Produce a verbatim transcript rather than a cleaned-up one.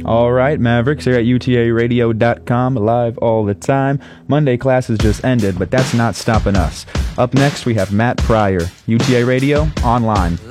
All right, Mavericks here at U T A radio dot com, live all the time. Monday classes just ended, but that's not stopping us. Up next, we have Matt Pryor, U T A Radio Online.